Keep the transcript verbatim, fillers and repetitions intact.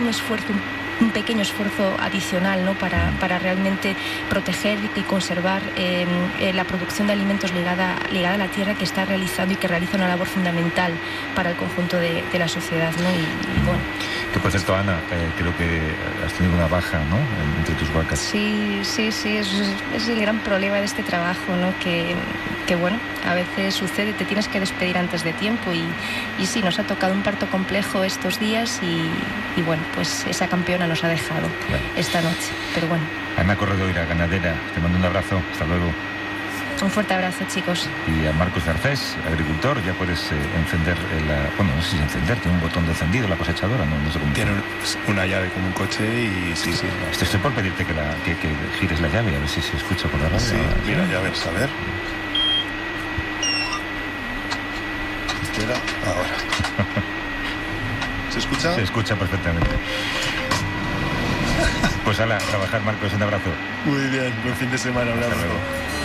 un esfuerzo, un pequeño esfuerzo adicional, ¿no? para, para realmente proteger y conservar eh, eh, la producción de alimentos ligada, ligada a la tierra, que está realizando y que realiza una labor fundamental para el conjunto de, de la sociedad, ¿no? Y, y bueno. Que por cierto, Ana, eh, creo que has tenido una baja, ¿no?, entre tus vacas. Sí, sí, sí, es, es el gran problema de este trabajo, ¿no? Que, que bueno, a veces sucede, te tienes que despedir antes de tiempo y, y sí, nos ha tocado un parto complejo estos días y, y bueno, pues esa campeona nos ha dejado bueno. esta noche, pero bueno. Ana Corredoira, ganadera, te mando un abrazo, hasta luego. Un fuerte abrazo, chicos. Y a Marcos Garcés, agricultor, ya puedes eh, encender, la, bueno, no sé si encender, tiene un botón de encendido la cosechadora, no, no sé cómo. Tiene una llave como un coche y sí, sí. No. Estoy por pedirte que, la, que, que gires la llave, a ver si se escucha por la radio. Sí, mira, ya ves, a ver. Espera, ahora. ¿Se escucha? Se escucha perfectamente. Pues ala, trabajar, Marcos, un abrazo. Muy bien, buen fin de semana, un abrazo.